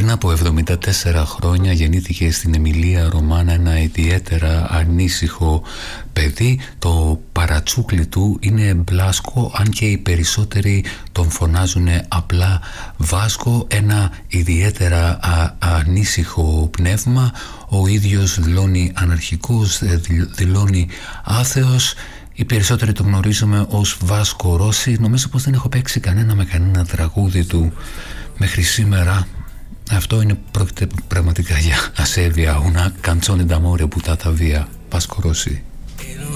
Πριν από 74 χρόνια γεννήθηκε στην Εμιλία Ρωμάνα ένα ιδιαίτερα ανήσυχο παιδί. Το παρατσούκλι του είναι Μπλάσκο, αν και οι περισσότεροι τον φωνάζουν απλά Βάσκο. Ένα ιδιαίτερα ανήσυχο πνεύμα. Ο ίδιος δηλώνει αναρχικός, δηλώνει άθεος. Οι περισσότεροι τον γνωρίζουμε ως Βάσκο Ρώση. Νομίζω πως δεν έχω παίξει κανένα με κανένα τραγούδι του μέχρι σήμερα. Αυτό είναι, πρόκειται πραγματικά για ασέβεια. Una canzone d'amore buttata via, Βάσκο Ρώση.